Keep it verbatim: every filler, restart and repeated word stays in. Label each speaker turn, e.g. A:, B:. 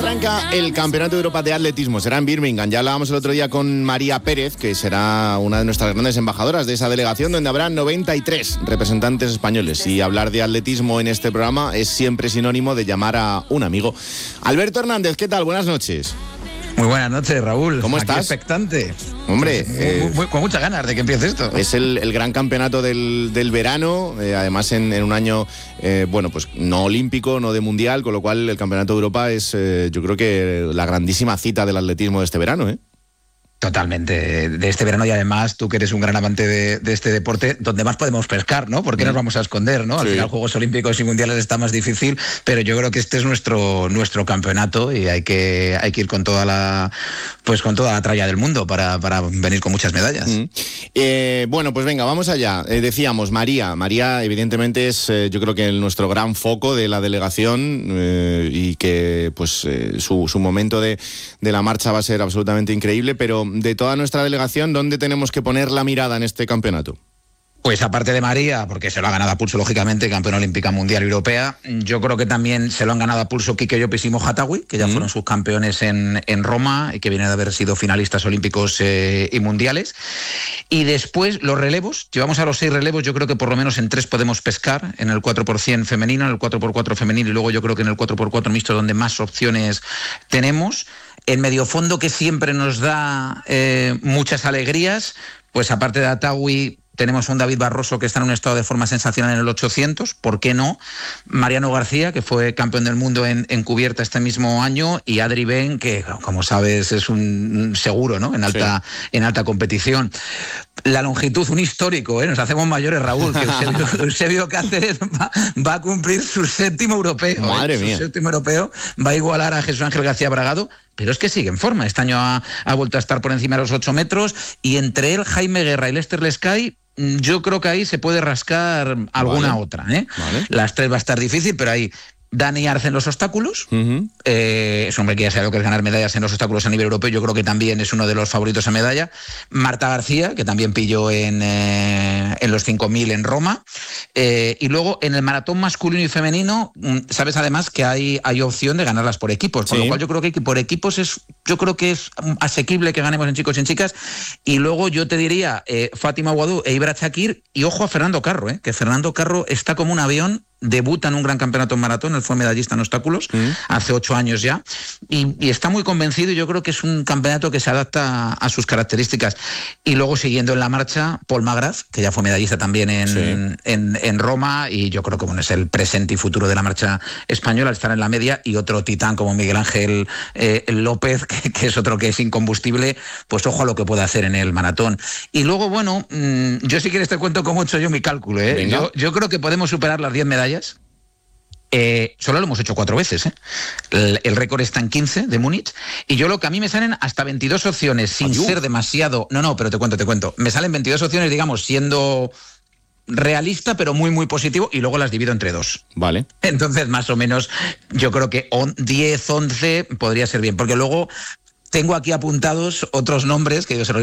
A: arranca el Campeonato de Europa de Atletismo. Será en Birmingham. Ya hablábamos el otro día con María Pérez, que será una de nuestras grandes embajadoras de esa delegación, donde habrá noventa y tres representantes españoles. Y hablar de atletismo en este programa es siempre sinónimo de llamar a un amigo. Alberto Hernández, ¿qué tal? Buenas noches.
B: Muy buenas noches, Raúl.
A: ¿Cómo
B: Aquí
A: estás?
B: Expectante.
A: Hombre,
B: muy,
A: eh,
B: muy, muy, con muchas ganas de que empiece esto.
A: Es el, el gran campeonato del, del verano, eh, además en, en un año, eh, bueno, pues no olímpico, no de mundial, con lo cual el Campeonato de Europa es, eh, yo creo que la grandísima cita del atletismo de este verano, ¿eh?
B: Totalmente, de este verano, y además tú que eres un gran amante de, de este deporte, donde más podemos pescar, ¿no? Porque mm. nos vamos a esconder, ¿no? Al sí. final Juegos Olímpicos y Mundiales está más difícil, pero yo creo que este es nuestro nuestro campeonato y hay que hay que ir con toda la pues con toda la tralla del mundo para, para venir con muchas medallas.
A: Mm. Eh, bueno, pues venga, vamos allá. Eh, decíamos, María, María evidentemente es eh, yo creo que el, nuestro gran foco de la delegación eh, y que pues eh, su, su momento de, de la marcha va a ser absolutamente increíble, pero de toda nuestra delegación, ¿dónde tenemos que poner la mirada en este campeonato?
B: Pues aparte de María, porque se lo ha ganado a pulso, lógicamente, campeona olímpica mundial y europea, yo creo que también se lo han ganado a pulso Kike Llopis y Moja Tawil, que ya mm. fueron subcampeones en, en Roma y que vienen de haber sido finalistas olímpicos eh, y mundiales. Y después los relevos, llevamos a los seis relevos, yo creo que por lo menos en tres podemos pescar, en el cuatro por ciento femenino, en el cuatro por cuatro femenino y luego yo creo que en el cuatro por cuatro mixto, donde más opciones tenemos. En medio fondo, que siempre nos da eh, muchas alegrías, pues aparte de Atawi, tenemos un David Barroso que está en un estado de forma sensacional en el ochocientos, ¿por qué no? Mariano García, que fue campeón del mundo en, en cubierta este mismo año, y Adri Ben, que como sabes es un seguro, ¿no? En alta, sí. en alta competición. La longitud, un histórico, ¿eh? Nos hacemos mayores, Raúl, que Eusebio, Eusebio Cáceres va, va a cumplir su séptimo europeo.
A: Madre
B: ¿eh?
A: mía.
B: Su séptimo europeo, va a igualar a Jesús Ángel García Bragado, pero es que sigue en forma. Este año ha, ha vuelto a estar por encima de los ocho metros, y entre él, Jaime Guerra y Lester Lescay, yo creo que ahí se puede rascar alguna vale. otra, ¿eh? Vale. Las tres va a estar difícil, pero ahí Dani Arce en los obstáculos, uh-huh. eh, es un hombre que ya sabe lo que es ganar medallas en los obstáculos a nivel europeo, yo creo que también es uno de los favoritos a medalla. Marta García, que también pilló en, eh, en los cinco mil en Roma, eh, y luego en el maratón masculino y femenino, sabes además que hay, hay opción de ganarlas por equipos, con sí. lo cual yo creo que por equipos es, yo creo que es asequible que ganemos en chicos y en chicas, y luego yo te diría eh, Fátima Aguadú e Ibra Chakir, y ojo a Fernando Carro, eh, que Fernando Carro está como un avión. Debuta en un gran campeonato en maratón, él fue medallista en obstáculos mm. hace ocho años ya, y, y está muy convencido, y yo creo que es un campeonato que se adapta a sus características. Y luego siguiendo en la marcha, Paul Magraz, que ya fue medallista también en, sí. en, en Roma, y yo creo que bueno, es el presente y futuro de la marcha española, al estar en la media, y otro titán como Miguel Ángel eh, López, que, que es otro que es incombustible, pues ojo a lo que puede hacer en el maratón. Y luego, bueno, mmm, yo si quieres te cuento cómo he hecho yo mi cálculo, ¿eh? yo, yo creo que podemos superar las diez medallas. Eh, solo lo hemos hecho cuatro veces, ¿eh? El, el récord está en quince de Múnich, y yo lo que a mí me salen hasta veintidós opciones sin Adiós. ser demasiado... No, no, pero te cuento, te cuento. Me salen veintidós opciones, digamos, siendo realista, pero muy, muy positivo, y luego las divido entre dos.
A: Vale.
B: Entonces, más o menos, yo creo que diez, once podría ser bien, porque luego tengo aquí apuntados otros nombres que yo se los